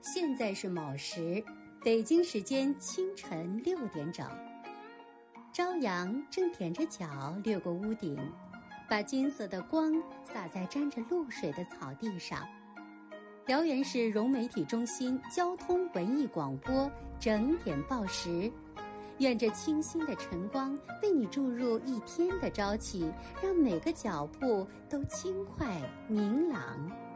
现在是卯时，北京时间清晨6点整。朝阳正踮着脚掠过屋顶，把金色的光洒在沾着露水的草地上。辽源市融媒体中心交通文艺广播整点报时，愿这清新的晨光为你注入一天的朝气，让每个脚步都轻快明朗。